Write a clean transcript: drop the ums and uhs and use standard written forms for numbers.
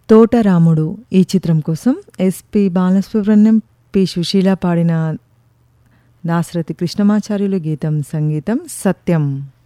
తోటరాముడు ఈ చిత్రం కోసం ఎస్పి బాలసుబ్రహ్మణ్యం, పి సుశీల పాడిన దాశరథి కృష్ణమాచార్యులు గీతం, సంగీతం సత్యం.